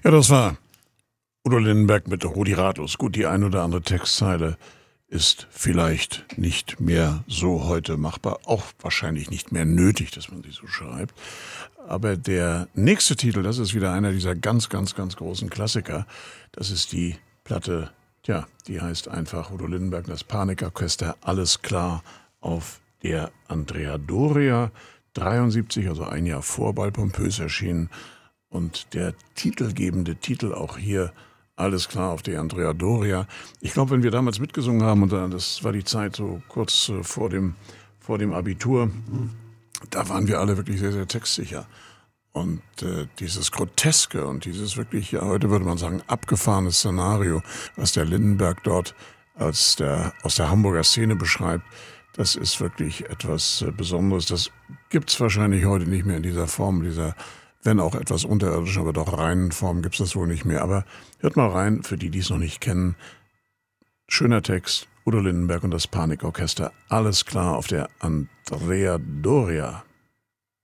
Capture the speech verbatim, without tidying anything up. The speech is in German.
Ja, das war Udo Lindenberg mit Rudi Ratlos. Gut, die ein oder andere Textzeile ist vielleicht nicht mehr so heute machbar, auch wahrscheinlich nicht mehr nötig, dass man sie so schreibt. Aber der nächste Titel, das ist wieder einer dieser ganz, ganz, ganz großen Klassiker. Das ist die Platte, ja, die heißt einfach Udo Lindenberg, das Panikorchester, alles klar auf der Andrea Doria, dreiundsiebzig, also ein Jahr vor Ballpompös erschienen. Und der titelgebende Titel auch hier, alles klar auf der Andrea Doria. Ich glaube, wenn wir damals mitgesungen haben, und das war die Zeit so kurz vor dem, vor dem Abitur, da waren wir alle wirklich sehr, sehr textsicher. Und äh, dieses Groteske und dieses wirklich, ja, heute würde man sagen, abgefahrene Szenario, was der Lindenberg dort als der, aus der Hamburger Szene beschreibt, das ist wirklich etwas äh, Besonderes. Das gibt's wahrscheinlich heute nicht mehr in dieser Form, dieser, wenn auch etwas unterirdischen, aber doch reinen Form gibt's das wohl nicht mehr. Aber hört mal rein, für die, die es noch nicht kennen. Schöner Text, Udo Lindenberg und das Panikorchester. Alles klar auf der Andrea Doria.